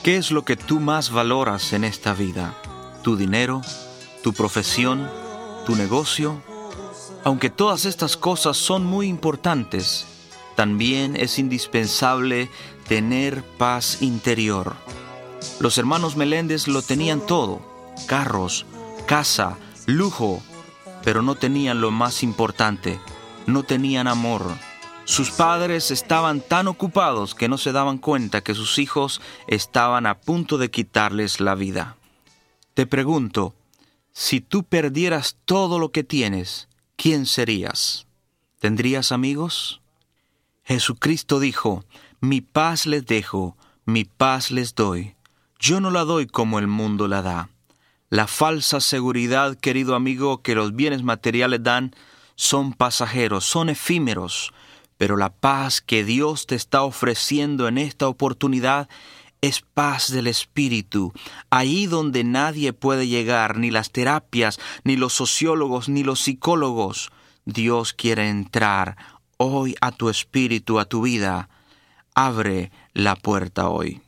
¿Qué es lo que tú más valoras en esta vida? ¿Tu dinero? ¿Tu profesión? ¿Tu negocio? Aunque todas estas cosas son muy importantes, también es indispensable tener paz interior. Los hermanos Meléndez lo tenían todo: carros, casa, lujo, pero no tenían lo más importante: no tenían amor. Sus padres estaban tan ocupados que no se daban cuenta que sus hijos estaban a punto de quitarles la vida. Te pregunto, si tú perdieras todo lo que tienes, ¿quién serías? ¿Tendrías amigos? Jesucristo dijo: mi paz les dejo, mi paz les doy. Yo no la doy como el mundo la da. La falsa seguridad, querido amigo, que los bienes materiales dan son pasajeros, son efímeros. Pero la paz que Dios te está ofreciendo en esta oportunidad es paz del espíritu, ahí donde nadie puede llegar, ni las terapias, ni los sociólogos, ni los psicólogos. Dios quiere entrar hoy a tu espíritu, a tu vida. Abre la puerta hoy.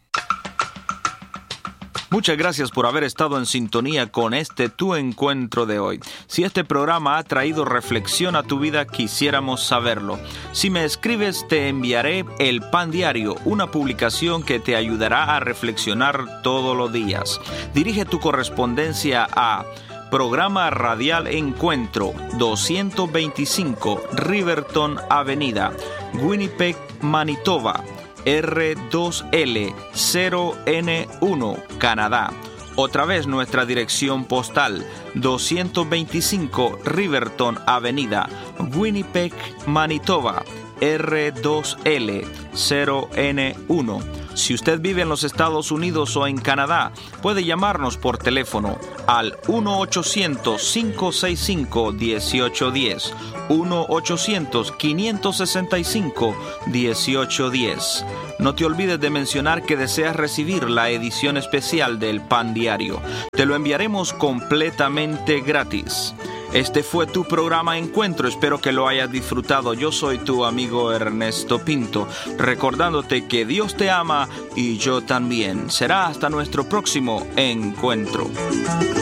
Muchas gracias por haber estado en sintonía con Tu Encuentro de hoy. Si este programa ha traído reflexión a tu vida, quisiéramos saberlo. Si me escribes, te enviaré el Pan Diario, una publicación que te ayudará a reflexionar todos los días. Dirige tu correspondencia a Programa Radial Encuentro, 225 Riverton Avenida, Winnipeg, Manitoba, R2L0N1, Canadá. Otra vez nuestra dirección postal: 225 Riverton Avenida, Winnipeg, Manitoba, R2L0N1. Si usted vive en los Estados Unidos o en Canadá, puede llamarnos por teléfono al 1-800-565-1810, 1-800-565-1810. No te olvides de mencionar que deseas recibir la edición especial del Pan Diario. Te lo enviaremos completamente gratis. Este fue tu programa Encuentro, espero que lo hayas disfrutado. Yo soy tu amigo Ernesto Pinto, recordándote que Dios te ama y yo también. Será hasta nuestro próximo encuentro.